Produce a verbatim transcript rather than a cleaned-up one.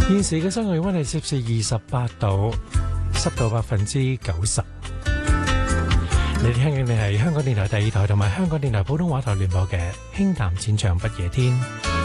現時嘅室外氣溫係攝氏二十八度，濕度百分之九十。你哋聽緊嘅係香港電台第二台同埋香港電台普通話台聯播嘅《輕談淺唱不夜天》。